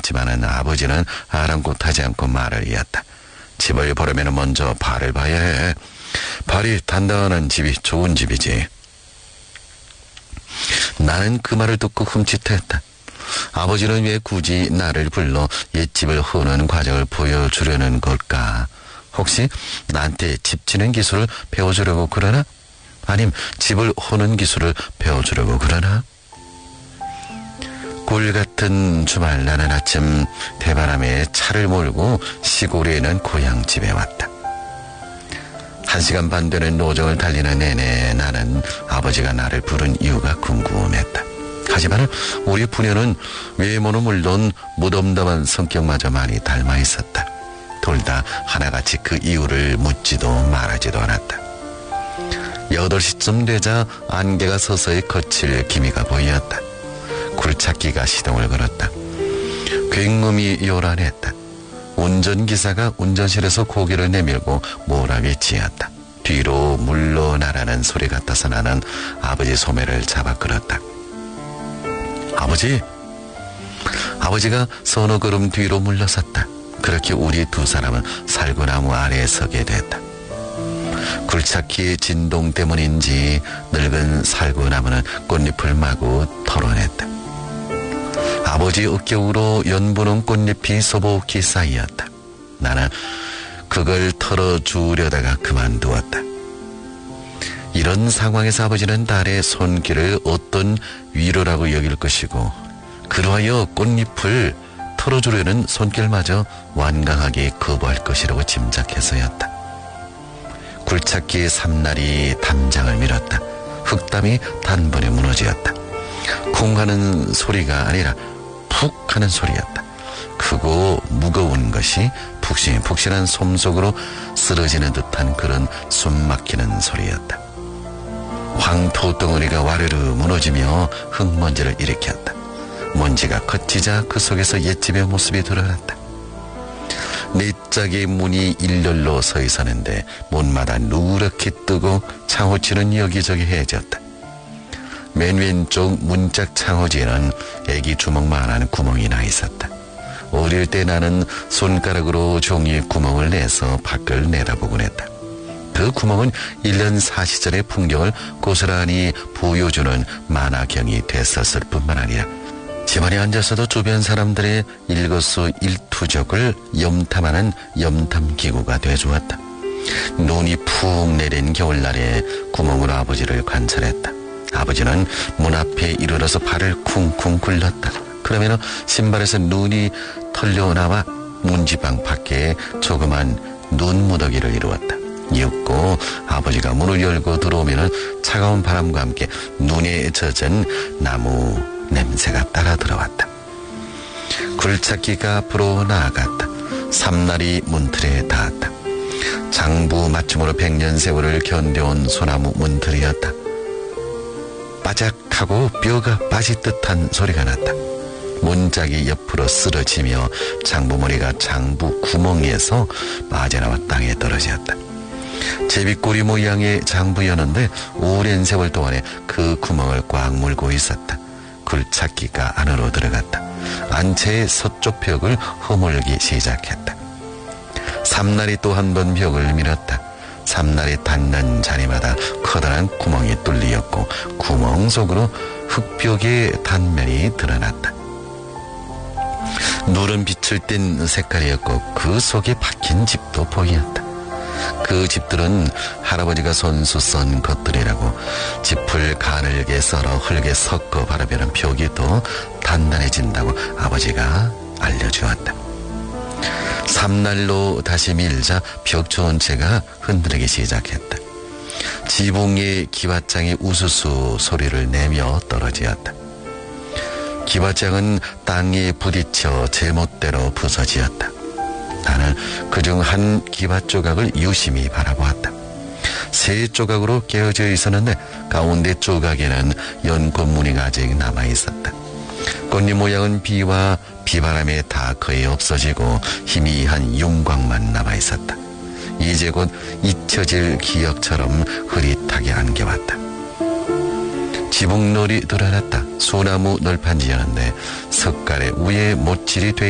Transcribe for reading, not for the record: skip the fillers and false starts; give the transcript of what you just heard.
않았지만은 아버지는 아랑곳하지 않고 말을 이었다. 집을 보려면 먼저 발을 봐야 해. 발이 단단한 집이 좋은 집이지. 나는 그 말을 듣고 흠칫했다. 아버지는 왜 굳이 나를 불러 옛집을 허는 과정을 보여주려는 걸까? 혹시 나한테 집 짓는 기술을 배워주려고 그러나? 아님 집을 허는 기술을 배워주려고 그러나? 꿀 같은 주말 나는 아침 대바람에 차를 몰고 시골에 있는 고향집에 왔다. 1시간 반 되는 노정을 달리는 내내 나는 아버지가 나를 부른 이유가 궁금했다. 하지만 우리 부녀는 외모는 물론 무덤덤한 성격마저 많이 닮아 있었다. 둘 다 하나같이 그 이유를 묻지도 말하지도 않았다. 8시쯤 되자 안개가 서서히 거칠 기미가 보였다. 굴착기가 시동을 걸었다. 굉음이 요란했다. 운전기사가 운전실에서 고개를 내밀고 뭐라기 지었다. 뒤로 물러나라는 소리 같아서 나는 아버지 소매를 잡아 끌었다. 아버지! 아버지가 서너 걸음 뒤로 물러섰다. 그렇게 우리 두 사람은 살구나무 아래에 서게 됐다. 굴착기의 진동 때문인지 늙은 살구나무는 꽃잎을 마구 털어냈다. 아버지 어깨으로 연분홍 꽃잎이 소복히 쌓였다. 나는 그걸 털어주려다가 그만두었다. 이런 상황에서 아버지는 딸의 손길을 어떤 위로라고 여길 것이고 그러하여 꽃잎을 털어주려는 손길마저 완강하게 거부할 것이라고 짐작해서였다. 굴착기의 삼날이 담장을 밀었다. 흙담이 단번에 무너지었다. 쿵 하는 소리가 아니라 푹 하는 소리였다. 크고 무거운 것이 푹신푹신한 솜 속으로 쓰러지는 듯한 그런 숨막히는 소리였다. 황토 덩어리가 와르르 무너지며 흙먼지를 일으켰다. 먼지가 걷히자 그 속에서 옛집의 모습이 드러났다. 네 짝의 문이 일렬로 서 있었는데 문마다 누렇게 뜨고 창호치는 여기저기 해졌다. 맨 왼쪽 문짝 창호지에는 애기 주먹만한 구멍이 나 있었다. 어릴 때 나는 손가락으로 종이에 구멍을 내서 밖을 내다보곤 했다. 그 구멍은 1년 사시절의 풍경을 고스란히 보여주는 만화경이 됐었을 뿐만 아니라 집안에 앉아서도 주변 사람들의 일거수일투족을 염탐하는 염탐기구가 되어주었다. 눈이 푹 내린 겨울날에 구멍으로 아버지를 관찰했다. 아버지는 문 앞에 이르러서 발을 쿵쿵 굴렀다. 그러면 신발에서 눈이 털려나와 문지방 밖에 조그만 눈무더기를 이루었다. 이윽고 아버지가 문을 열고 들어오면 차가운 바람과 함께 눈에 젖은 나무 냄새가 따라 들어왔다. 굴착기가 앞으로 나아갔다. 삼날이 문틀에 닿았다. 장부 맞춤으로 100년 세월을 견뎌온 소나무 문틀이었다. 바짝하고 뼈가 빠질 듯한 소리가 났다. 문짝이 옆으로 쓰러지며 장부머리가 장부 구멍에서 빠져나와 땅에 떨어졌다. 제비꼬리 모양의 장부였는데 오랜 세월 동안에 그 구멍을 꽉 물고 있었다. 굴착기가 안으로 들어갔다. 안채의 서쪽 벽을 허물기 시작했다. 삼날이 또 한 번 벽을 밀었다. 삼날이 닿는 자리마다 커다란 구멍이 뚫리었고 구멍 속으로 흙벽의 단면이 드러났다. 누런 빛을 띤 색깔이었고 그 속에 박힌 집도 보였다. 그 집들은 할아버지가 손수 썬 것들이라고 짚을 가늘게 썰어 흙에 섞어 바르면 벽이 더 단단해진다고 아버지가 알려주었다. 삼날로 다시 밀자 벽 전체가 흔들리기 시작했다. 지붕의 기와장이 우수수 소리를 내며 떨어지었다. 기와장은 땅에 부딪혀 제멋대로 부서지었다. 나는 그중 한 기와 조각을 유심히 바라보았다. 3조각으로 깨어져 있었는데 가운데 조각에는 연꽃 무늬가 아직 남아있었다. 꽃잎 모양은 비와 비바람에 다 거의 없어지고 희미한 윤곽만 남아있었다. 이제 곧 잊혀질 기억처럼 흐릿하게 안겨왔다. 지붕놀이 드러났다. 소나무 널판지였는데 석가래 위에 못질이 돼